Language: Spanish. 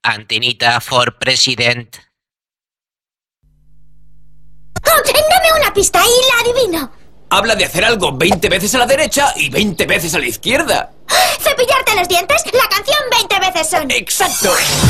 Antenita for President. Dame una pista y la adivino. Habla de hacer algo 20 veces a la derecha y 20 veces a la izquierda. ¿Cepillarte los dientes? La canción 20 veces son. ¡Exacto!